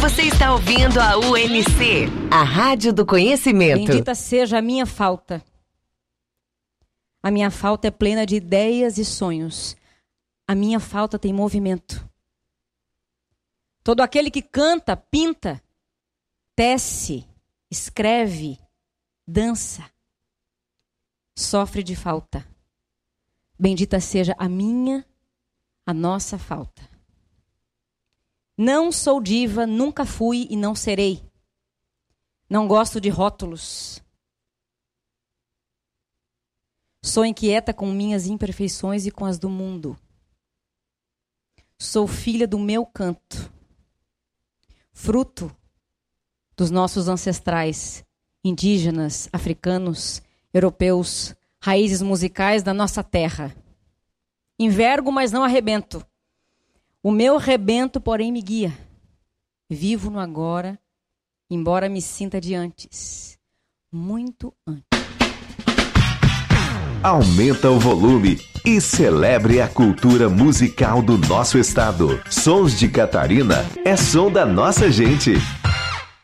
Você está ouvindo a UNC, a Rádio do Conhecimento. Bendita seja a minha falta. A minha falta é plena de ideias e sonhos. A minha falta tem movimento. Todo aquele que canta, pinta, tece, escreve, dança, sofre de falta. Bendita seja a nossa falta. Não sou diva, nunca fui e não serei. Não gosto de rótulos. Sou inquieta com minhas imperfeições e com as do mundo. Sou filha do meu canto, fruto dos nossos ancestrais, indígenas, africanos, europeus, raízes musicais da nossa terra. Envergo, mas não arrebento. O meu rebento, porém, me guia. Vivo no agora, embora me sinta de antes. Muito antes. Aumenta o volume e celebre a cultura musical do nosso estado. Sons de Catarina é som da nossa gente.